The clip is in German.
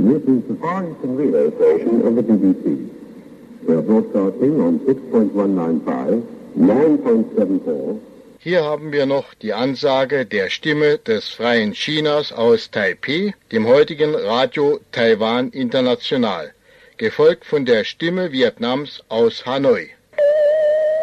This is the Far Eastern Relay Station of the BBC. We are broadcasting on 6.195, 9.74. Hier haben wir noch die Ansage der Stimme des Freien Chinas aus Taipeh, dem heutigen Radio Taiwan International, gefolgt von der Stimme Vietnams aus Hanoi.